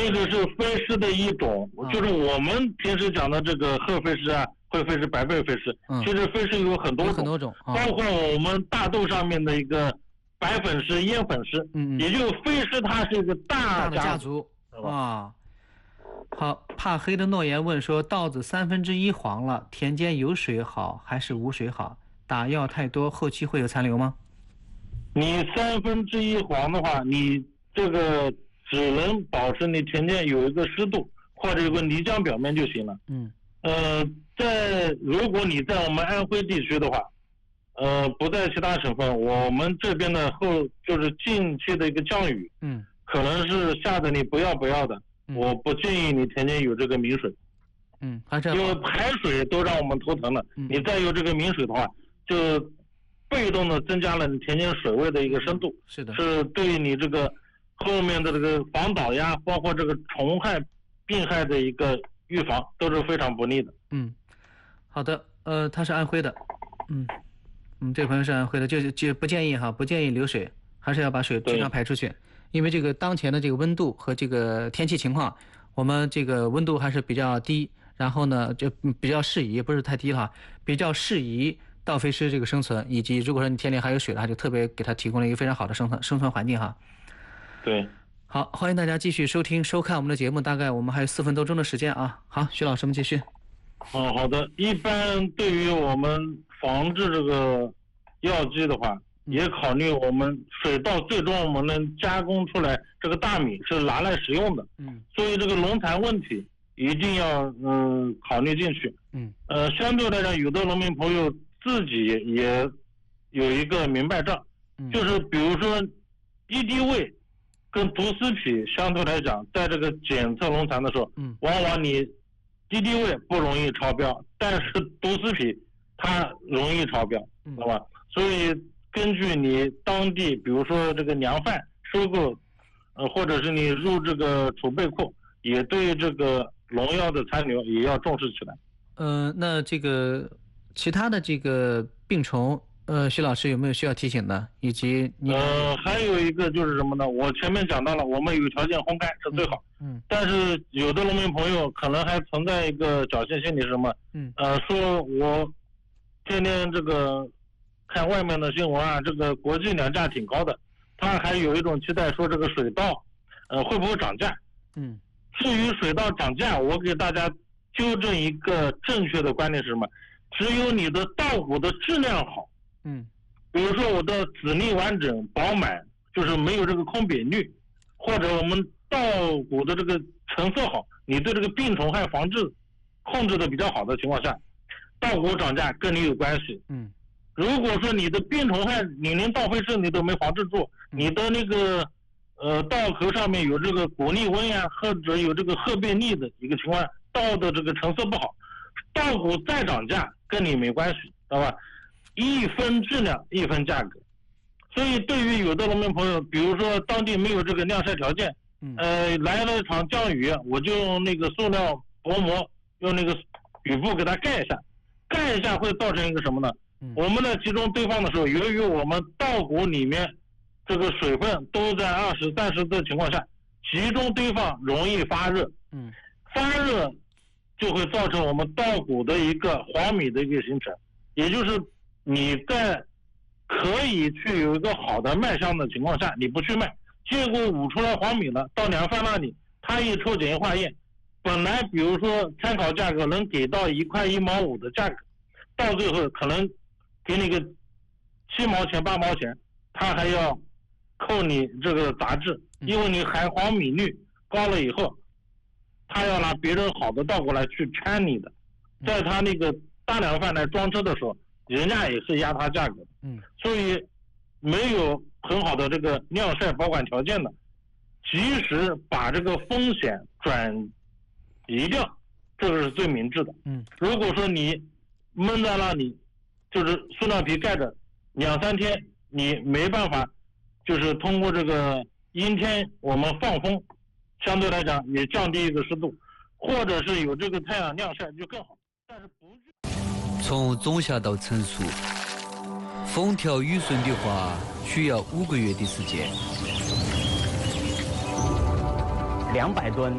这个是飞虱的一种，就是我们平时讲的这个褐飞虱啊、灰飞虱、白背飞虱，其实飞虱有很多种，包括我们大豆上面的一个白粉虱、烟粉虱，也就飞虱它是一个大家族啊。好，怕黑的诺言问说，稻子1/3黄了，田间有水好还是无水好？打药太多，后期会有残留吗？ 你1/3黄的话，你这个只能保持你田间有一个湿度或者有个泥浆表面就行了。如果你在我们安徽地区的话，不在其他省份，我们这边的就是近期的一个降雨，可能是下的你不要的，我不建议你田间有这个明水。因为排水都让我们头疼了，你再有这个明水的话，就被动的增加了你田间水位的一个深度， 是对于你这个后面的这个防倒压，包括这个虫害、病害的一个预防都是非常不利的。 好的，他是安徽的，这朋友是安徽的，就不建议流水，还是要把水经常排出去，因为这个当前的这个温度和这个天气情况，我们这个温度还是比较低，然后呢就比较适宜，不是太低了，比较适宜稻飞虱这个生存，以及如果说你田里还有水的话，就特别给它提供了一个非常好的生存环境哈。 对， 好，欢迎大家继续收看我们的节目，大概我们还有4分多钟的时间啊。好，徐老师们继续。 好的。一般对于我们防治这个药剂的话，也考虑我们水稻最终我们能加工出来这个大米是拿来食用的，所以这个农残问题一定要考虑进去。相对来讲，有的农民朋友自己也有一个明白账，就是比如说敌敌畏跟毒丝铍相对来讲，在这个检测农残的时候，往往你敌敌畏不容易超标，但是毒丝铍它容易超标，知道吧？所以根据你当地，比如说这个粮贩收购，或者是你入这个储备库，也对这个农药的残留也要重视起来。 那这个其他的这个病虫，徐老师有没有需要提醒的？以及还有一个就是什么呢？我前面讲到了，我们有条件烘干是最好。但是有的农民朋友可能还存在一个侥幸心理，是什么？说我天天这个看外面的新闻啊，这个国际粮价挺高的，他还有一种期待说这个水稻，会不会涨价？至于水稻涨价，我给大家纠正一个正确的观念是什么？只有你的稻谷的质量好，比如说我的籽粒完整饱满，就是没有这个空瘪率，或者我们稻谷的这个成色好，你对这个病虫害防治控制的比较好的情况下，稻谷涨价跟你有关系。如果说你的病虫害你连稻飞虱你都没防治住，你的那个稻壳上面有这个果粒温呀，或者有这个褐变粒的一个情况，稻的这个成色不好，稻谷再涨价跟你没关系，知道吧？一分质量一分价格。所以对于有的农民朋友，比如说当地没有这个晾晒条件，来了一场降雨，我就用那个塑料薄膜，用那个雨布给它盖一下会造成一个什么呢？我们在集中堆放的时候，由于我们稻谷里面这个水分都在20、30度的情况下，集中堆放容易发热，发热就会造成我们稻谷的一个黄米的一个形成，也就是你在可以去有一个好的卖相的情况下，你不去卖，结果捂出来黄米了，到粮贩那里，他一抽检验化验，本来比如说参考价格能给到1块1毛5的价格，到最后可能给你个7毛钱8毛钱，他还要扣你这个杂质，因为你含黄米率高了以后，他要拿别人好的稻谷来去掺你的，在他那个大粮贩来装车的时候，人家也是压他价格的。所以没有很好的这个晾晒保管条件的，及时把这个风险转移掉，这个是最明智的。如果说你闷在那里，就是塑料皮盖着2、3天，你没办法，就是通过这个阴天我们放风，相对来讲也降低一个湿度，或者是有这个太阳晾晒就更好。但是从种下到成熟，风调雨顺的话，需要5个月的时间。 200吨